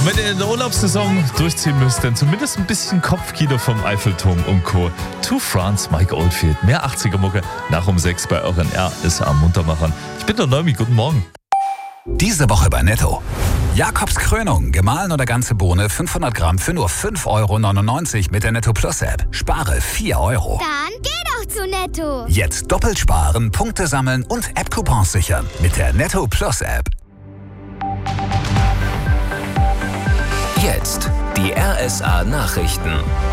Und wenn ihr in der Urlaubssaison durchziehen müsst, dann zumindest ein bisschen Kopfkino vom Eiffelturm und Co. To France, Mike Oldfield. Mehr 80er-Mucke nach um 6 bei euren RSA Muntermachern. Ich bin der Neumi, guten Morgen. Diese Woche bei Netto. Jakobs Krönung, gemahlen oder ganze Bohne, 500 Gramm für nur 5,99 € mit der Netto Plus App. Spare 4 €. Dann geh doch zu Netto. Jetzt doppelt sparen, Punkte sammeln und App-Coupons sichern mit der Netto Plus App. Jetzt die RSA Nachrichten.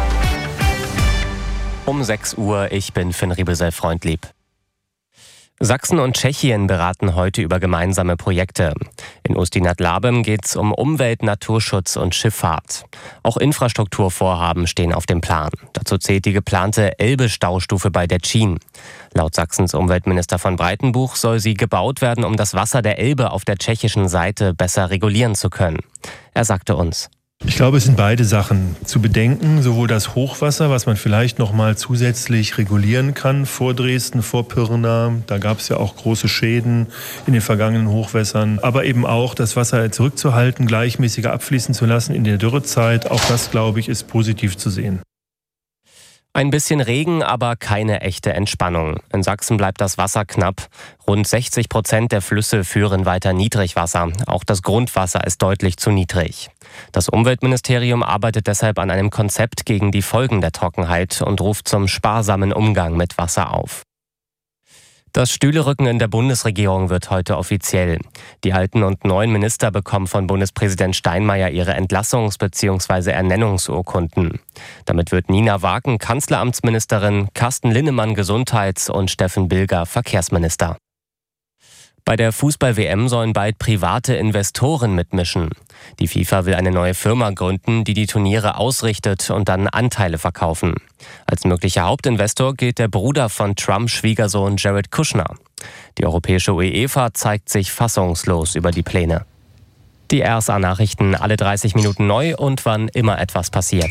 Um 6 Uhr, ich bin Finn Riebesell-Freundlieb. Sachsen und Tschechien beraten heute über gemeinsame Projekte. In Ústí-nad-Labem geht es um Umwelt, Naturschutz und Schifffahrt. Auch Infrastrukturvorhaben stehen auf dem Plan. Dazu zählt die geplante Elbe-Staustufe bei Detschin. Laut Sachsens Umweltminister von Breitenbuch soll sie gebaut werden, um das Wasser der Elbe auf der tschechischen Seite besser regulieren zu können. Er sagte uns: Ich glaube, es sind beide Sachen zu bedenken. Sowohl das Hochwasser, was man vielleicht noch mal zusätzlich regulieren kann vor Dresden, vor Pirna. Da gab es ja auch große Schäden in den vergangenen Hochwässern. Aber eben auch das Wasser zurückzuhalten, gleichmäßiger abfließen zu lassen in der Dürrezeit. Auch das, glaube ich, ist positiv zu sehen. Ein bisschen Regen, aber keine echte Entspannung. In Sachsen bleibt das Wasser knapp. Rund 60% der Flüsse führen weiter Niedrigwasser. Auch das Grundwasser ist deutlich zu niedrig. Das Umweltministerium arbeitet deshalb an einem Konzept gegen die Folgen der Trockenheit und ruft zum sparsamen Umgang mit Wasser auf. Das Stühlerücken in der Bundesregierung wird heute offiziell. Die alten und neuen Minister bekommen von Bundespräsident Steinmeier ihre Entlassungs- bzw. Ernennungsurkunden. Damit wird Nina Waken Kanzleramtsministerin, Carsten Linnemann Gesundheits- und Steffen Bilger Verkehrsminister. Bei der Fußball-WM sollen bald private Investoren mitmischen. Die FIFA will eine neue Firma gründen, die die Turniere ausrichtet und dann Anteile verkaufen. Als möglicher Hauptinvestor gilt der Bruder von Trumps Schwiegersohn Jared Kushner. Die europäische UEFA zeigt sich fassungslos über die Pläne. Die RSA-Nachrichten alle 30 Minuten neu und wann immer etwas passiert.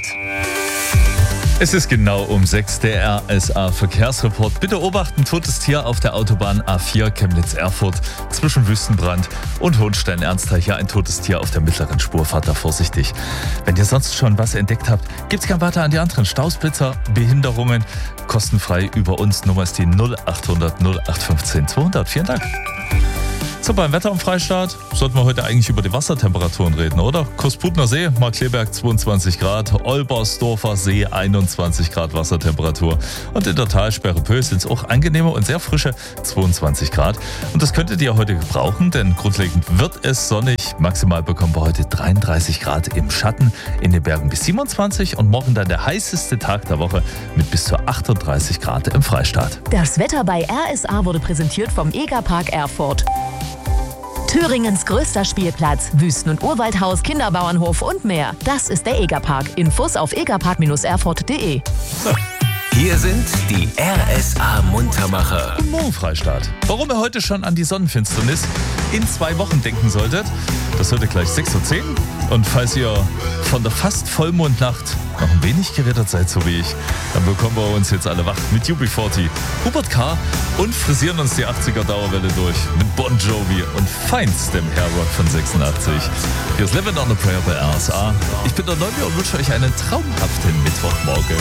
Es ist genau um 6 der RSA-Verkehrsreport. Bitte obachten, totes Tier auf der Autobahn A4 Chemnitz-Erfurt zwischen Wüstenbrand und Hohenstein-Ernsthal. Hier ein totes Tier auf der mittleren Spur. Fahrt da vorsichtig. Wenn ihr sonst schon was entdeckt habt, gibt's kein weiter an die anderen Stausblitzer, Behinderungen. Kostenfrei über uns. Nummer ist die 0800 0815 200. Vielen Dank. So, beim Wetter am Freistaat sollten wir heute eigentlich über die Wassertemperaturen reden, oder? Kosputner See, Markleberg 22 Grad, Olbersdorfer See 21 Grad Wassertemperatur und in der Talsperre Pöhl sind es auch angenehme und sehr frische 22 Grad. Und das könntet ihr heute gebrauchen, denn grundlegend wird es sonnig. Maximal bekommen wir heute 33 Grad im Schatten, in den Bergen bis 27 und morgen dann der heißeste Tag der Woche mit bis zu 38 Grad im Freistaat. Das Wetter bei RSA wurde präsentiert vom Egerpark Erfurt. Thüringens größter Spielplatz, Wüsten- und Urwaldhaus, Kinderbauernhof und mehr. Das ist der Egerpark. Infos auf egerpark-erfurt.de. Hier sind die RSA Muntermacher. Guten Morgen, Freistaat. Warum ihr heute schon an die Sonnenfinsternis in 2 Wochen denken solltet, das heute gleich 6:10 Uhr. Und falls ihr von der fast Vollmondnacht noch ein wenig gerettet seid, so wie ich, dann bekommen wir uns jetzt alle wach mit UB40, Hubert K. und frisieren uns die 80er Dauerwelle durch mit Bon Jovi und feinstem Hairrock von 86. Hier ist Living on a Prayer bei RSA. Ich bin der Neumi und wünsche euch einen traumhaften Mittwochmorgen.